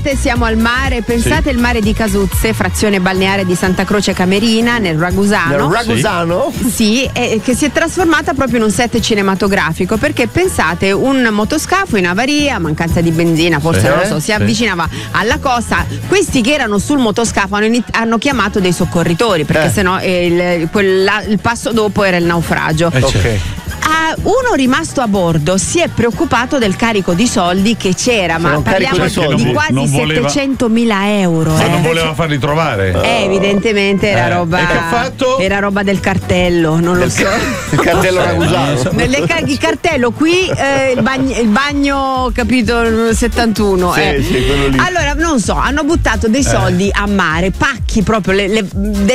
D'estate siamo al mare, pensate il mare di Casuzze, frazione balneare di Santa Croce Camerina, nel Ragusano. Nel Ragusano? Sì, che si è trasformata proprio in un set cinematografico, perché pensate, un motoscafo in avaria, mancanza di benzina, forse non lo so, si avvicinava alla costa. Questi che erano sul motoscafo hanno chiamato dei soccorritori, perché sennò il passo dopo era il naufragio. Ok. Uno rimasto a bordo si è preoccupato del carico di soldi che c'era, ma parliamo di quasi 700.000 euro. Ma non voleva farli trovare? Evidentemente era roba. E che ha fatto? Era roba del cartello, non lo so. Il cartello Ragusano. Il cartello qui, il bagno, capito, 71. Sì, quello lì. Allora, non so, hanno buttato dei soldi a mare, pacchi proprio, delle